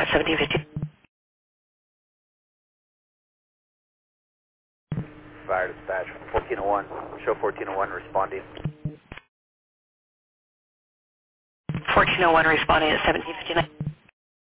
1750. Fire dispatch, 1401, show 1401 responding. 1401 responding at 1759.